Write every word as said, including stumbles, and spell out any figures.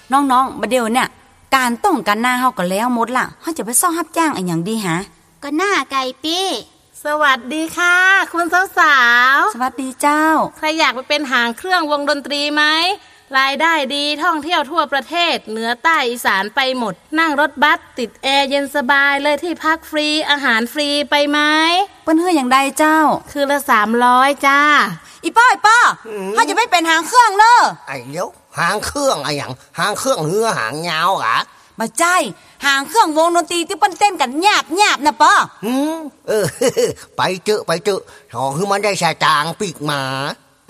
น้องๆบัดเดี๋ยวเนี่ยการต้องการหน้าเฮาก็แล้วหมดล่ะเฮาจะไปซ่อรับจ้างอีหยังดีหาก็หน้าไก่ปี้สวัสดีค่ะคุณสาวๆสวัสดีเจ้าใครอยากไปเป็นหางเครื่องวงดนตรีไหมรายได้ดีท่องเที่ยวทั่วประเทศเหนือใต้อีสานไปหมดนั่งรถบัสติดแอร์เย็นสบายเลยที่พักฟรีอาหารฟรีไปไหมเปิ้นเฮืออย่างใดเจ้าคือละสามร้อยจ้าอีป้าอีป้าเฮาจะไปเป็นหางเครื่องเด้อไอ้เดี๋ยวหางเครื่องอะไรอย่างหางเครื่องเหือหางยาวอ่ะบ่ใช่หางเครื่องวงดนตรีที่เปิ้นเต้นกันหยาบๆน่ะป้าหืมเออไปเจอไปเจอขอคือมันได้สตางค์ปีกหมา